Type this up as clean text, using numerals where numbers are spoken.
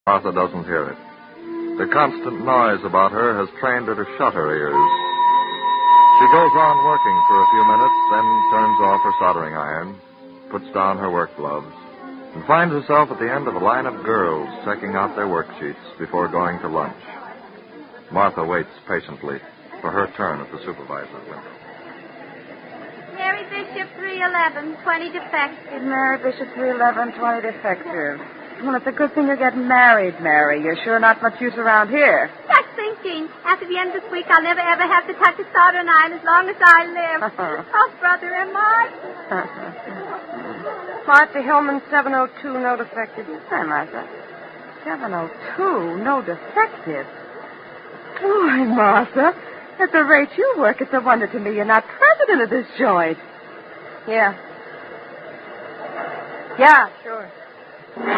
Martha doesn't hear it. The constant noise about her has trained her to shut her ears. She goes on working for a few minutes, then turns off her soldering iron, puts down her work gloves, and finds herself at the end of a line of girls checking out their worksheets before going to lunch. Martha waits patiently for her turn at the supervisor's window. Mary Bishop, 311, 20 defective. Mary Bishop, 311, 20 defective. Well, it's a good thing you're getting married, Mary. You're sure not much use around here. Just thinking, after the end of this week, I'll never ever have to touch a soldering iron as long as I live. Oh, brother, am I? Martha Hillman, 702, no defective. Hi, Martha. 702, no defective. Boy, Martha, at the rate you work, it's a wonder to me you're not president of this joint. Yeah. Yeah, sure.